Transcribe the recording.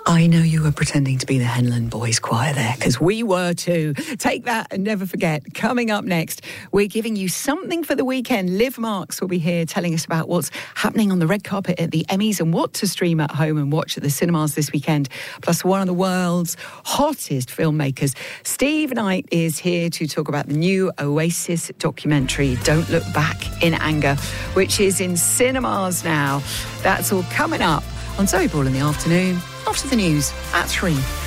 I know you were pretending to be the Henland Boys Choir there, because we were too. Take that and never forget. Coming up next, we're giving you something for the weekend. Liv Marks will be here telling us about what's happening on the red carpet at the Emmys and what to stream at home and watch at the cinemas this weekend. Plus, one of the world's hottest filmmakers, Steve Knight, is here to talk about the new Oasis documentary, Don't Look Back in Anger, which is in cinemas now. That's all coming up on Zoe Ball in the afternoon, after the news at 3.